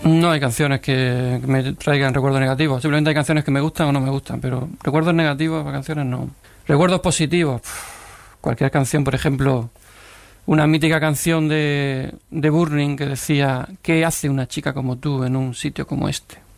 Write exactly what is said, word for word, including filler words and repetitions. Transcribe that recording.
No hay canciones que me traigan recuerdos negativos. Simplemente hay canciones que me gustan o no me gustan, pero recuerdos negativos para canciones no. Recuerdos positivos. Cualquier canción, por ejemplo, una mítica canción de, de Burning que decía: ¿qué hace una chica como tú en un sitio como este?